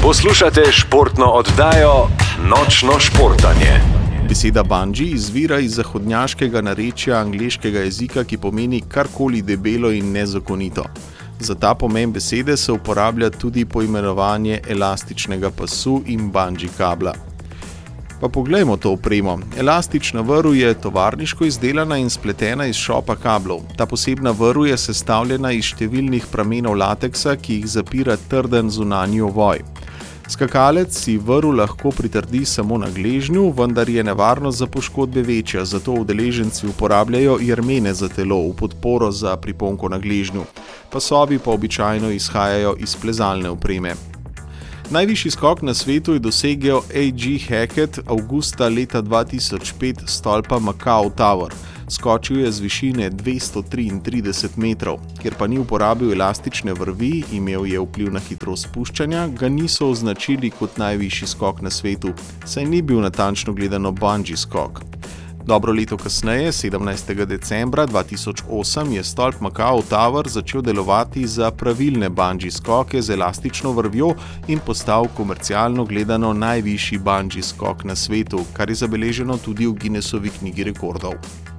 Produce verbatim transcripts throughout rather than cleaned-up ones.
Poslušate športno oddajo Nočno športanje. Beseda bungee izvira iz zahodnjaškega narečja angleškega jezika, ki pomeni karkoli debelo in nezakonito. Za ta pomen besede se uporablja tudi poimenovanje elastičnega pasu in bungee kabla. Pa poglejmo to opremo. Elastična vrv je tovarniško izdelana in spletena iz šopa kablov. Ta posebna vrv je sestavljena iz številnih pramenov lateksa, ki jih zapira trden zunanji ovoj. Skakalec si vrv lahko pritrdi samo na gležnju, vendar je nevarnost za poškodbe večja, zato udeleženci uporabljajo jermene za telo v podporo za priponko na gležnju. Pasovi pa običajno izhajajo iz plezalne opreme. Najvišji skok na svetu je dosegel A G Hackett avgusta leta dva tisoč pet s stolpa Macau Tower. Skočil je z višine dvesto triintrideset metrov. Ker pa ni uporabil elastične vrvi, imel je vpliv na hitrost spuščanja, ga niso označili kot najvišji skok na svetu, saj ni bil natančno gledano bungee skok. Dobro leto kasneje, sedemnajstega decembra dva tisoč osem, je stolp Macau Tower začel delovati za pravilne bungee skoke z elastično vrvjo in postal komercialno gledano najvišji bungee skok na svetu, kar je zabeleženo tudi v Guinnessovi knjigi rekordov.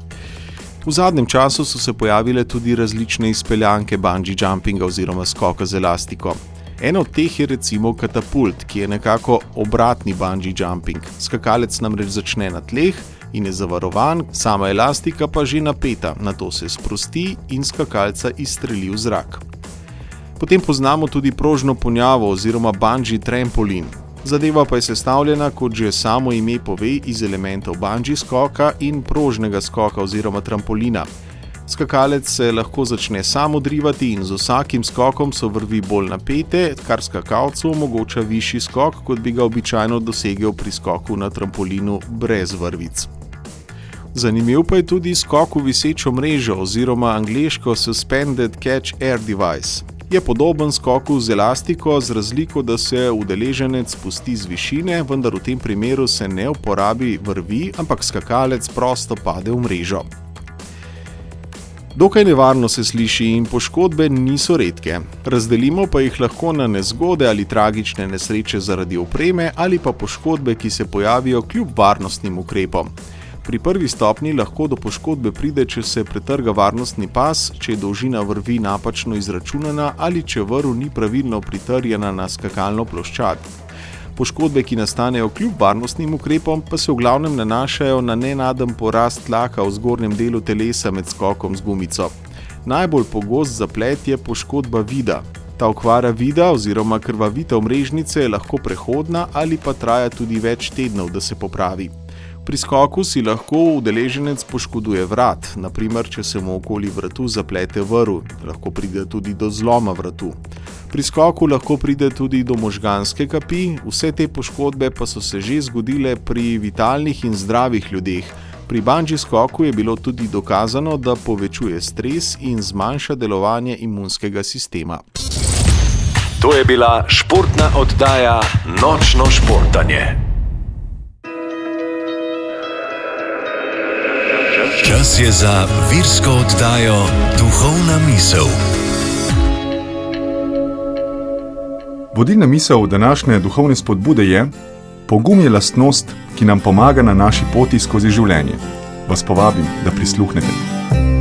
V zadnjem času so se pojavile tudi različne izpeljanke bungee jumpinga oziroma skoka z elastiko. Eno od teh je recimo katapult, ki je nekako obratni bungee jumping. Skakalec namreč začne na tleh in je zavarovan, sama elastika pa že napeta, nato se sprosti in skakalca izstreli v zrak. Potem poznamo tudi prožno ponjavo oziroma bungee trampolin. Zadeva pa je sestavljena, kot že samo ime pove, iz elementov bungee skoka in prožnega skoka oziroma trampolina. Skakalec se lahko začne sam odrivati in z vsakim skokom so vrvi bolj napete, kar skakalcu omogoča višji skok, kot bi ga običajno dosegel pri skoku na trampolinu brez vrvic. Zanimiv pa je tudi skok v visečo mrežo oziroma angleško Suspended Catch Air Device. Je podoben skoku z elastiko, z razliko, da se udeleženec spusti z višine, vendar v tem primeru se ne uporabi vrvi, ampak skakalec prosto pade v mrežo. Dokaj nevarno se sliši in poškodbe niso redke. Razdelimo pa jih lahko na nezgode ali tragične nesreče zaradi opreme ali pa poškodbe, ki se pojavijo kljub varnostnim ukrepom. Pri prvi stopnji lahko do poškodbe pride, če se pretrga varnostni pas, če je dolžina vrvi napačno izračunana ali če vrv ni pravilno pritrjena na skakalno ploščad. Poškodbe, ki nastanejo kljub varnostnim ukrepom, pa se v glavnem nanašajo na nenaden porast tlaka v zgornjem delu telesa med skokom z gumico. Najbolj pogost zaplet je poškodba vida. Ta okvara vida oziroma krvavitev mrežnice je lahko prehodna ali pa traja tudi več tednov, da se popravi. Pri skoku si lahko udeleženec poškoduje vrat, na primer, če se mu okoli vratu zaplete vrv, lahko pride tudi do zloma vratu. Pri skoku lahko pride tudi do možganske kapi, vse te poškodbe pa so se že zgodile pri vitalnih in zdravih ljudeh. Pri bungee skoku je bilo tudi dokazano, da povečuje stres in zmanjša delovanje imunskega sistema. To je bila športna oddaja Nočno športanje. Čas je za virsko oddajo Duhovna misel. Vodilna misel današnje duhovne spodbude je: pogum je lastnost, ki nam pomaga na naši poti skozi življenje. Vas povabim, da prisluhnete.